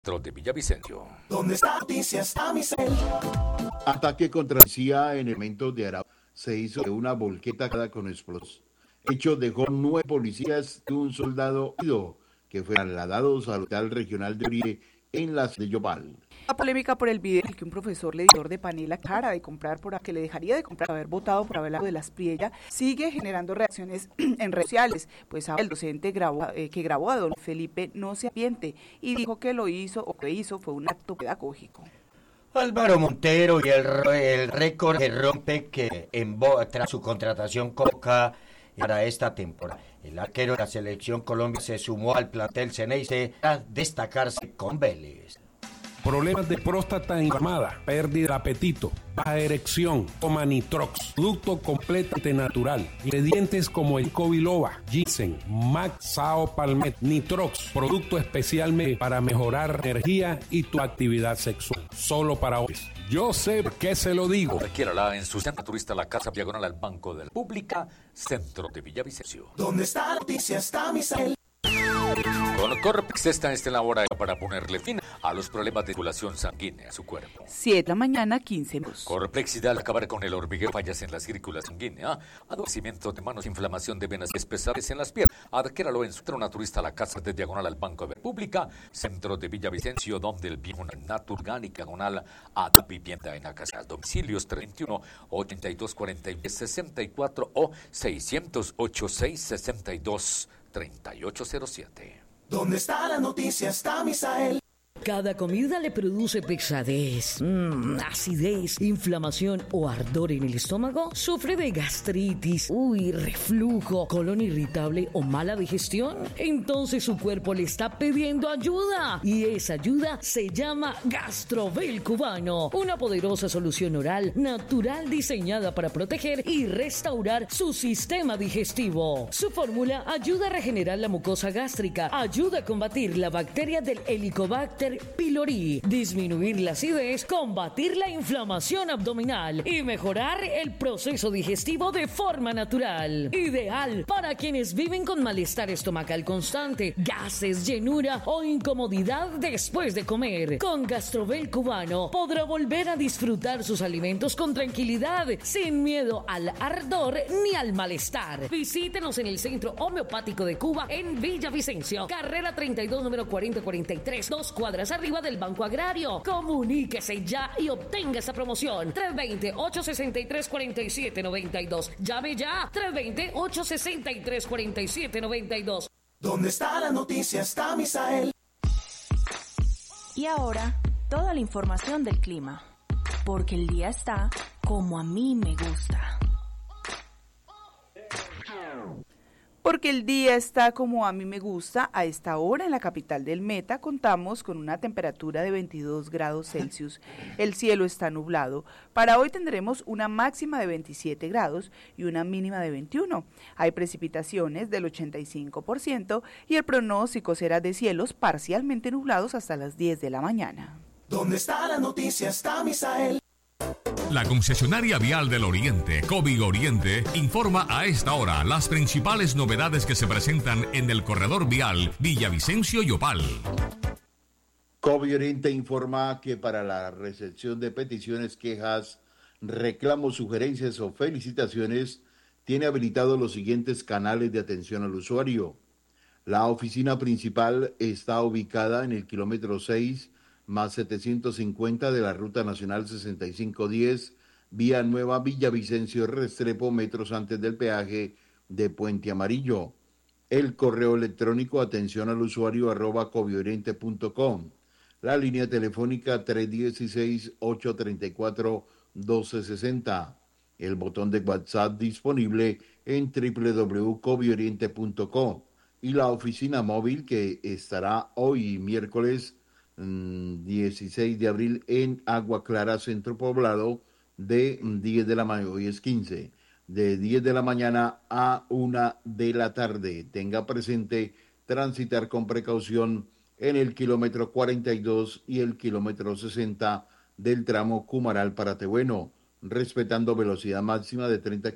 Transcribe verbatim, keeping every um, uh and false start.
de Villavicencio. ¿Dónde está Noticias? Está Misael. Ataque contra la policía en elementos de Arauca se hizo de una volqueta con explosivos. Hecho dejó nueve policías y un soldado herido que fueron trasladados al hospital regional de Uribe en la ciudad de Yopal. La polémica por el video en el que un profesor le dio de panela cara de comprar por que le dejaría de comprar por haber votado por haber de las Priella sigue generando reacciones en redes sociales, pues el docente grabó, eh, que grabó a don Felipe no se arrepiente y dijo que lo hizo o que hizo fue un acto pedagógico. Álvaro Montero y el, el récord que rompe que en tras su contratación Coca para esta temporada. El arquero de la selección Colombia se sumó al plantel Ceneice a destacarse con Vélez. Problemas de próstata inflamada, pérdida de apetito, baja erección, toma Nitrox, producto completamente natural. Ingredientes como el Cobiloba, ginseng, Max Sao Palmet, Nitrox, producto especialmente para mejorar energía y tu actividad sexual. Solo para hombres. Yo sé por qué se lo digo. Requiérala en su centro turista La Casa Diagonal al Banco de la República, centro de Villavicencio. ¿Dónde está Noticias? Está Misael. Con Corpex está en la hora para ponerle fin a los problemas de circulación sanguínea a su cuerpo. siete de la mañana, quince minutos. Corpex ideal acabar con el hormigueo, fallas en la circulación sanguínea, adormecimiento de manos, inflamación de venas pesadas en las piernas. Adquiéralo en su centro naturista La Casa de Diagonal al Banco de República, centro de Villavicencio, donde el viejo naturgánica diagonal a la vivienda en la casa. Domicilios treinta y uno, ochenta y dos, cuarenta y nueve, sesenta y cuatro o seiscientos ochenta y seis, sesenta y dos, treinta y ocho cero siete. ¿Dónde está la noticia? Está Misael. Cada comida le produce pesadez, mmm, acidez, inflamación o ardor en el estómago. ¿Sufre de gastritis, uy, reflujo, colon irritable o mala digestión? Entonces su cuerpo le está pidiendo ayuda. Y esa ayuda se llama Gastrovel Cubano. Una poderosa solución oral natural diseñada para proteger y restaurar su sistema digestivo. Su fórmula ayuda a regenerar la mucosa gástrica, ayuda a combatir la bacteria del Helicobacter pylori, disminuir la acidez, combatir la inflamación abdominal y mejorar el proceso digestivo de forma natural. Ideal para quienes viven con malestar estomacal constante, gases, llenura o incomodidad después de comer. Con Gastrovel Cubano podrá volver a disfrutar sus alimentos con tranquilidad, sin miedo al ardor ni al malestar. Visítenos en el Centro Homeopático de Cuba en Villavicencio, carrera treinta y dos, número cuarenta cuarenta y tres, dos cuadras arriba del Banco Agrario. Comuníquese ya y obtenga esa promoción. tres dos cero, ocho seis tres, cuatro siete nueve dos. Llame ya. tres dos cero, ocho seis tres, cuatro siete nueve dos. ¿Dónde está la noticia? Está Misael. Y ahora, toda la información del clima. Porque el día está como a mí me gusta. Porque el día está como a mí me gusta. A esta hora en la capital del Meta contamos con una temperatura de veintidós grados Celsius. El cielo está nublado. Para hoy tendremos una máxima de veintisiete grados y una mínima de veintiuno. Hay precipitaciones del ochenta y cinco por ciento y el pronóstico será de cielos parcialmente nublados hasta las diez de la mañana. ¿Dónde está la noticia? Está Misael. La concesionaria vial del Oriente, Cobi Oriente, informa a esta hora las principales novedades que se presentan en el corredor vial Villavicencio-Yopal. Cobi Oriente informa que para la recepción de peticiones, quejas, reclamos, sugerencias o felicitaciones, tiene habilitados los siguientes canales de atención al usuario. La oficina principal está ubicada en el kilómetro seis más setecientos cincuenta de la Ruta Nacional sesenta y cinco diez, vía Nueva Villavicencio Restrepo, metros antes del peaje de Puente Amarillo. El correo electrónico atención al usuario arroba cobioriente punto com. La línea telefónica tres uno seis, ocho tres cuatro, uno dos seis cero. El botón de WhatsApp disponible en doble u doble u doble u punto cobioriente punto com. Y la oficina móvil que estará hoy miércoles dieciséis de abril en Agua Clara, Centro Poblado, de diez de la mañana, hoy es quince, de diez de la mañana a una de la tarde. Tenga presente transitar con precaución en el kilómetro cuarenta y dos y el kilómetro sesenta del tramo Cumaral Paratebueno, respetando velocidad máxima de treinta